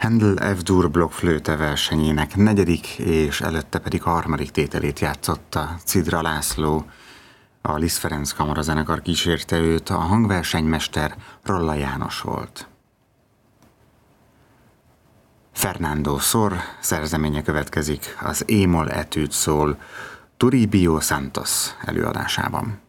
Händel F-dur blokkflöte versenyének negyedik és előtte pedig harmadik tételét játszotta Cidra László. A Liszt Ferenc kamarazenekar kísérte őt, a hangversenymester Rolla János volt. Fernando Sor szerzeménye következik, az E-moll etűd szól Toribio Santos előadásában.